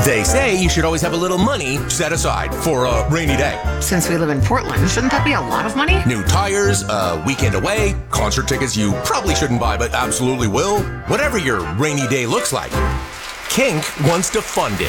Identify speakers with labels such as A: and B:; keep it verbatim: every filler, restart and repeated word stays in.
A: They say you should always have a little money set aside for a rainy day.
B: Since we live in Portland, shouldn't that be a lot of money?
A: New tires, a weekend away, concert tickets you probably shouldn't buy but absolutely will. Whatever your rainy day looks like, Kink wants to fund it.